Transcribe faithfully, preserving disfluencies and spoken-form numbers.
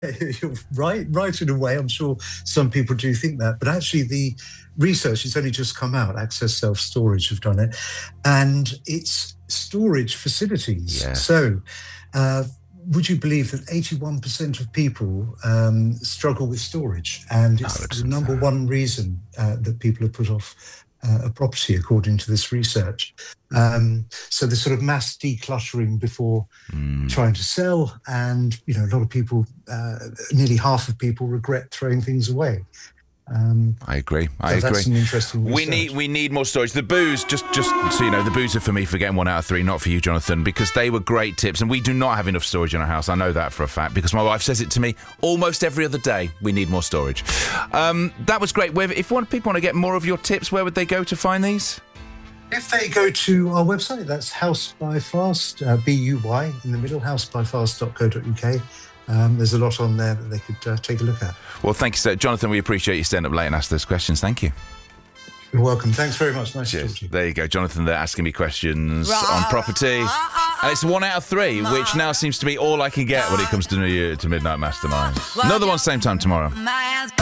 You're right, right in a way. I'm sure some people do think that, but actually the research has only just come out. Access Self-Storage have done it, and it's storage facilities. Yeah. So, uh, would you believe that eighty-one percent of people um, struggle with storage, and it's the number one reason uh, that people have put off uh, a property, according to this research. Um, so the sort of mass decluttering before mm. trying to sell, and you know, a lot of people, uh, nearly half of people, regret throwing things away. Um, I agree. I so agree. That's an interesting research. We need we need more storage. The booze, just just so you know, the booze are for me for getting one out of three, not for you, Jonathan, because they were great tips. And we do not have enough storage in our house. I know that for a fact because my wife says it to me almost every other day. We need more storage. Um, that was great. Where, if one, people want to get more of your tips, where would they go to find these? If they go to our website, that's House by Fast, uh, B U Y in the middle, house by fast dot co dot U K. Um, there's a lot on there that they could uh, take a look at. Well, thank you, sir. Jonathan, we appreciate you staying up late and asking those questions. Thank you. You're welcome. Thanks very much. Nice Cheers. to talk to you. There you go. Jonathan there asking me questions on property. And it's one out of three, which now seems to be all I can get when it comes to New Year to Midnight Masterminds. Another one same time tomorrow.